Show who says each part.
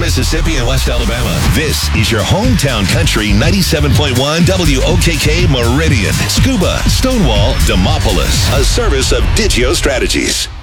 Speaker 1: Mississippi, and West Alabama. This is your hometown country 97.1 WOKK Meridian. Scuba, Stonewall, Demopolis. A service of Digio Strategies.